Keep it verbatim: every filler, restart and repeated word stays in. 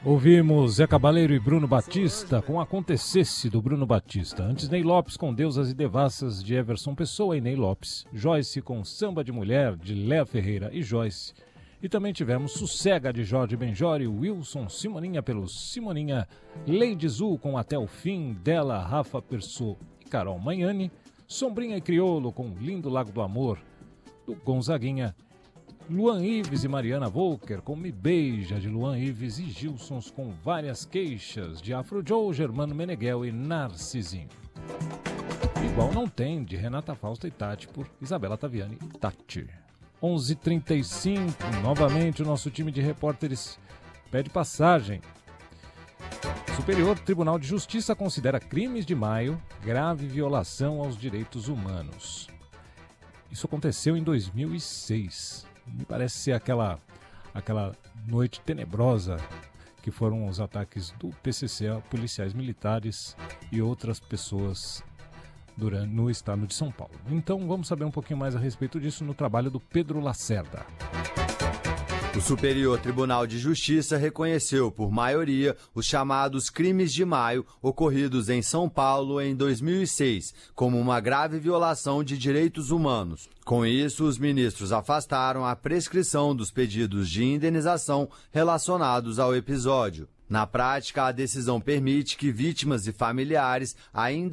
Ouvimos Zé Cabaleiro e Bruno Batista com Acontecesse, do Bruno Batista. Antes, Ney Lopes com Deusas e Devassas, de Everson Pessoa e Ney Lopes. Joyce com Samba de Mulher, de Léa Ferreira e Joyce. E também tivemos Sossega, de Jorge Benjor e Wilson Simoninha, pelo Simoninha. Lady Zu com Até o Fim, dela, Rafa Persô e Carol Magnani. Sombrinha e Criolo com Lindo Lago do Amor, do Gonzaguinha. Luan Ives e Mariana Volker com Me Beija, de Luan Ives, e Gilsons com Várias Queixas, de Afro Joe, Germano Meneghel e Narcisinho. Igual Não Tem, de Renata Fausta e Tati, por Isabela Taviani e Tati. onze e trinta e cinco, novamente o nosso time de repórteres pede passagem. Superior Tribunal de Justiça considera crimes de maio grave violação aos direitos humanos. Isso aconteceu em dois mil e seis. Me parece ser aquela, aquela noite tenebrosa que foram os ataques do P C C a policiais militares e outras pessoas durante, no estado de São Paulo. Então vamos saber um pouquinho mais a respeito disso no trabalho do Pedro Lacerda. O Superior Tribunal de Justiça reconheceu, por maioria, os chamados crimes de maio ocorridos em São Paulo em dois mil e seis, como uma grave violação de direitos humanos. Com isso, os ministros afastaram a prescrição dos pedidos de indenização relacionados ao episódio. Na prática, a decisão permite que vítimas e familiares ainda